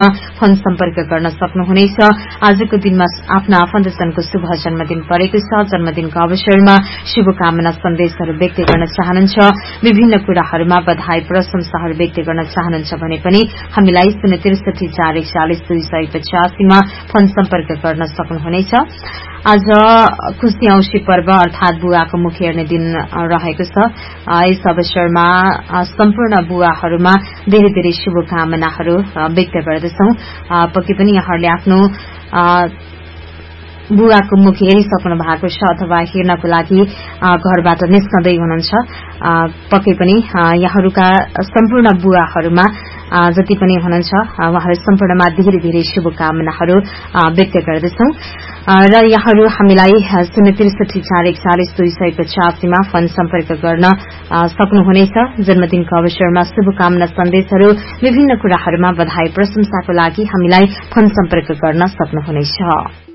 Phone सम्पर्क गर्न सक्नुहुनेछ। आजको दिनमा आफ्ना आफन्तजनको शुभ जन्मदिन परेको छ। जन्मदिनको अवसरमा शुभकामना सन्देशहरू व्यक्त गर्न चाहनुहुन्छ, विभिन्न कुराहरूमा बधाई प्रशंसाहरू व्यक्त गर्न चाहनुहुन्छ भने पनि हामीलाई 063 मा फोन सम्पर्क गर्न सक्नुहुनेछ। आज खुशी औँसी पर्व अर्थात बुवाको मुख हेर्ने दिन रहेको छ। यस अवसरमा सम्पूर्ण बुवाहरूमा धेरै धेरै शुभकामनाहरू व्यक्त गर्दछौं। पक्कै पनि यहाँहरूले आफ्नो बुवाको मुख हेरिसक्नु भएको छ अथवा हेर्नको लागि घरबाट निस्कँदै हुनुहुन्छ। पक्कै पनि यहाँहरूका सम्पूर्ण बुवाहरूमा जति पनि हुनुहुन्छ उहाँहरू सम्पूर्णमा धेरै धेरै शुभकामनाहरू व्यक्त गर्दछौं र यहाँहरू हामीलाई 063 मा फोन सम्पर्क गर्न सक्नुहुनेछ। जन्मदिनको अवसरमा शुभकामना सन्देशहरू, विभिन्न कुराहरूमा बधाई प्रशंसाको लागि हामीलाई फोन सम्पर्क गर्न सक्नुहुनेछ।